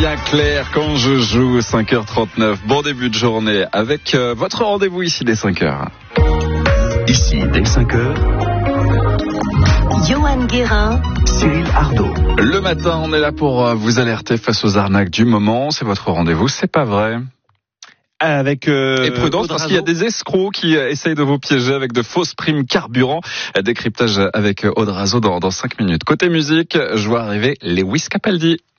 bien clair quand je joue. 5h39, bon début de journée avec votre rendez-vous ici dès 5h. Ici dès 5h, Johan Guérin, Cyril Ardo. Le matin, on est là pour vous alerter face aux arnaques du moment. C'est votre rendez-vous, c'est pas vrai. Avec et prudence parce qu'il y a des escrocs qui essayent de vous piéger avec de fausses primes carburant. Décryptage avec Aude Razo dans 5 minutes. Côté musique, je vois arriver Lewis Capaldi.